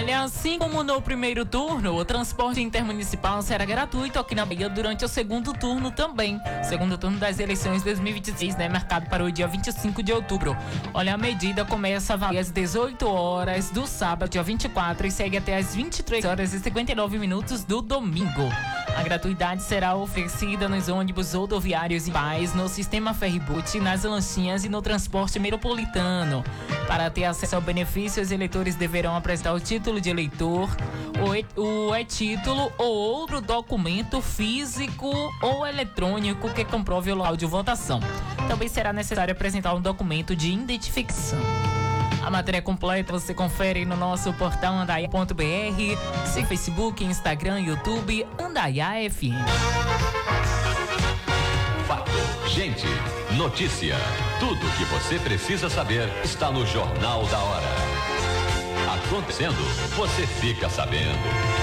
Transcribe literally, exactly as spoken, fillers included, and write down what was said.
Olha, assim como no primeiro turno, o transporte intermunicipal será gratuito aqui na Bahia durante o segundo turno também. Segundo turno das eleições dois mil e vinte e seis, né? Marcado para o dia vinte e cinco de outubro. Olha, a medida começa a valer às dezoito horas do sábado, dia vinte e quatro, e segue até às vinte e três horas e cinquenta e nove minutos do domingo. A gratuidade será oferecida nos ônibus rodoviários e pais, no sistema Ferryboot, nas lanchinhas e no transporte metropolitano. Para ter acesso ao benefício, os eleitores deverão apresentar o título de eleitor, o, e, o e-título ou outro documento físico ou eletrônico que comprove o local de votação. Também será necessário apresentar um documento de identificação. A matéria completa você confere no nosso portal andaia ponto b r, seu Facebook, Instagram, YouTube, Andaia F M. Fato, gente, notícia. Tudo o que você precisa saber está no Jornal da Hora. Acontecendo, você fica sabendo.